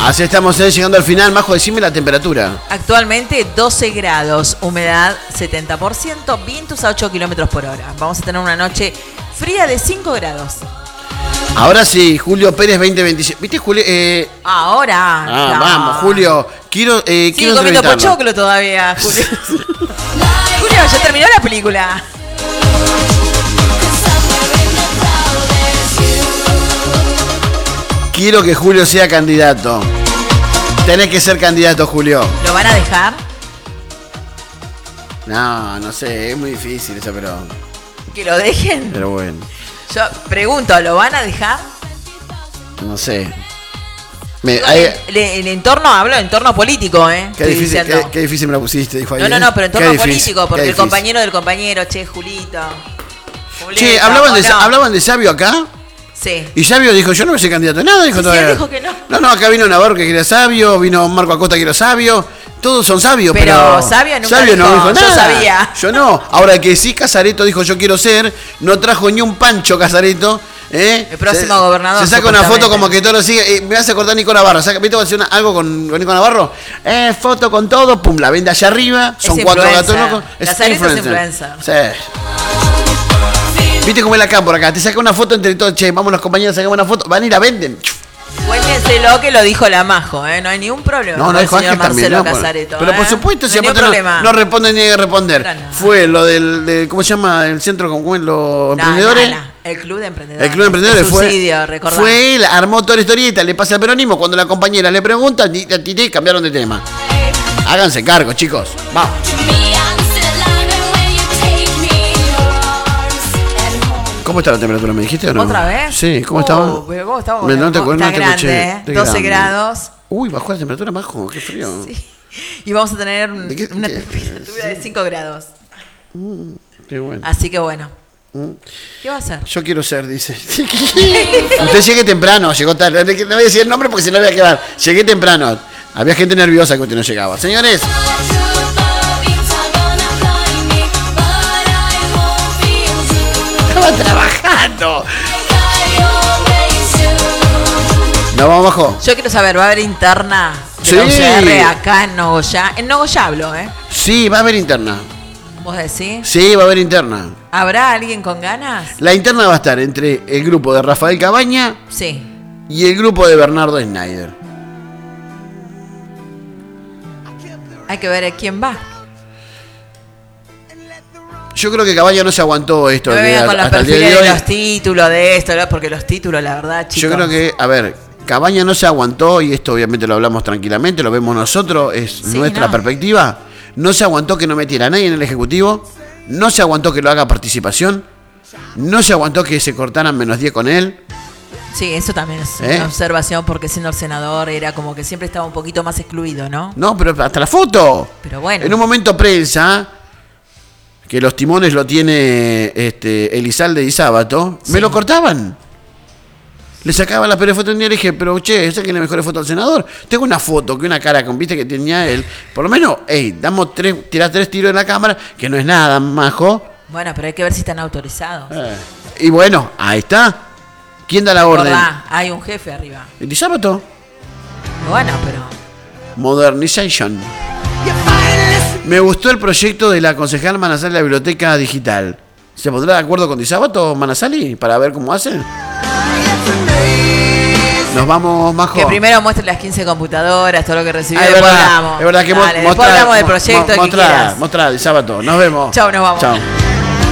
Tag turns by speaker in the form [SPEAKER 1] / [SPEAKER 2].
[SPEAKER 1] Así estamos llegando al final. Majo, decime la temperatura.
[SPEAKER 2] Actualmente 12 grados, humedad 70%, vientos a 8 kilómetros por hora. Vamos a tener una noche fría de 5 grados.
[SPEAKER 1] Ahora sí, Julio Pérez 2027. ¿Viste, Julio?
[SPEAKER 2] Ahora. No.
[SPEAKER 1] Vamos, Julio. Quiero
[SPEAKER 2] sigue comiendo pochoclo todavía, Julio. Julio, ya terminó la película.
[SPEAKER 1] Quiero que Julio sea candidato. Tenés que ser candidato, Julio.
[SPEAKER 2] ¿Lo van a dejar?
[SPEAKER 1] No sé, es muy difícil eso, pero...
[SPEAKER 2] ¿Que lo dejen?
[SPEAKER 1] Pero bueno.
[SPEAKER 2] Yo pregunto, ¿lo van a dejar?
[SPEAKER 1] No sé.
[SPEAKER 2] El entorno, hablo de entorno político, ¿eh?
[SPEAKER 1] Qué difícil me la pusiste, dijo ahí.
[SPEAKER 2] No, pero entorno político, porque el compañero del compañero, Julito.
[SPEAKER 1] Che, ¿hablaban de Sabio acá?
[SPEAKER 2] Sí.
[SPEAKER 1] Y Sabio dijo, yo no voy a ser candidato a nada, dijo todavía.
[SPEAKER 2] Sí, dijo que no.
[SPEAKER 1] No, acá vino Navarro que quería Sabio, vino Marco Acosta que quiere Sabio. Todos son sabios, pero
[SPEAKER 2] Sabio nunca
[SPEAKER 1] Sabio no dijo nada.
[SPEAKER 2] Yo sabía.
[SPEAKER 1] Yo no. Ahora que sí, Casareto dijo yo quiero ser, no trajo ni un pancho Casareto.
[SPEAKER 2] El próximo gobernador.
[SPEAKER 1] Se saca una foto como que todo lo sigue. Me hace acordar Nico Navarro. ¿Viste? Va a hacer algo con Nico Navarro. Foto con todo, pum, la vende allá arriba. Son 4 gatos locos.
[SPEAKER 2] Casareto es influencer.
[SPEAKER 1] Sí. ¿Viste cómo es la cámara acá? Te saca una foto entre todos. Che, vamos los compañeros, sacamos una foto. Van y la venden.
[SPEAKER 2] Cuéntenselo que lo dijo la Majo, ¿eh? No hay ningún problema.
[SPEAKER 1] No, dijo Ángel también. No,
[SPEAKER 2] Casareto,
[SPEAKER 1] pero por supuesto, si no responden ni hay que responder. No. Fue lo del ¿cómo se llama? El centro con los emprendedores.
[SPEAKER 2] El club de emprendedores.
[SPEAKER 1] El club de emprendedores
[SPEAKER 2] subsidio,
[SPEAKER 1] fue él, armó toda la historieta, le pasa al peronismo. Cuando la compañera le pregunta, cambiaron de tema. Háganse cargo, chicos. Vamos. ¿Cómo está la temperatura? ¿Me dijiste o no?
[SPEAKER 2] ¿Otra vez?
[SPEAKER 1] Sí, ¿cómo estaba?
[SPEAKER 2] Pero ¿cómo estaba?
[SPEAKER 1] No te
[SPEAKER 2] grande,
[SPEAKER 1] escuché.
[SPEAKER 2] 12 grados.
[SPEAKER 1] Uy, bajó la temperatura, Majo, qué frío.
[SPEAKER 2] Sí. Y vamos a tener una temperatura de 5 grados.
[SPEAKER 1] Qué bueno.
[SPEAKER 2] Así que bueno. ¿Qué va a hacer?
[SPEAKER 1] Yo quiero ser, dice. Usted llegue temprano, llegó tarde. No voy a decir el nombre porque si no voy a quedar. Llegué temprano. Había gente nerviosa que usted no llegaba. Señores. Estaba trabajando. ¿No vamos abajo?
[SPEAKER 2] Yo quiero saber, ¿va a haber interna de la UCR acá en Nogoyá? En Nogoyá hablo, ¿eh?
[SPEAKER 1] Sí, va a haber interna.
[SPEAKER 2] ¿Vos decís?
[SPEAKER 1] Sí, va a haber interna.
[SPEAKER 2] ¿Habrá alguien con ganas?
[SPEAKER 1] La interna va a estar entre el grupo de Rafael Cabaña y el grupo de Bernardo Schneider.
[SPEAKER 2] Hay que ver quién va.
[SPEAKER 1] Yo creo que Cabaña no se aguantó esto.
[SPEAKER 2] No me con los perfiles de los títulos de esto, porque los títulos, la verdad, chicos.
[SPEAKER 1] Yo creo que, a ver, Cabaña no se aguantó, y esto obviamente lo hablamos tranquilamente, lo vemos nosotros, es nuestra perspectiva. No se aguantó que no metiera a nadie en el Ejecutivo, no se aguantó que lo haga participación, no se aguantó que se cortaran -10 con él.
[SPEAKER 2] Sí, eso también es una observación, porque siendo el senador era como que siempre estaba un poquito más excluido, ¿no?
[SPEAKER 1] No, pero hasta la foto.
[SPEAKER 2] Pero bueno.
[SPEAKER 1] En un momento prensa, que los timones lo tiene Elizalde y Sábato, me lo cortaban. Le sacaba la peor foto un día y le dije, pero che, ¿esa que es la mejor foto al senador? Tengo una foto, que una cara con viste que tenía él. Por lo menos, tirás 3 tiros en la cámara, que no es nada, Majo.
[SPEAKER 2] Bueno, pero hay que ver si están autorizados.
[SPEAKER 1] Y bueno, ahí está. ¿Quién da la orden?
[SPEAKER 2] Hay un jefe arriba.
[SPEAKER 1] ¿El Sábato?
[SPEAKER 2] Bueno, pero...
[SPEAKER 1] Modernization. Me gustó el proyecto de la concejal Manasali de la biblioteca digital. ¿Se pondrá de acuerdo con Di Sábato, Manasali, para ver cómo hacen? Nos vamos, Majo.
[SPEAKER 2] Que primero muestre las 15 computadoras, todo lo que recibió, después hablamos.
[SPEAKER 1] Es verdad que
[SPEAKER 2] después hablamos del proyecto.
[SPEAKER 1] Mostrá, Di Sábato. Nos vemos.
[SPEAKER 2] Chau, nos vamos.
[SPEAKER 1] Chau.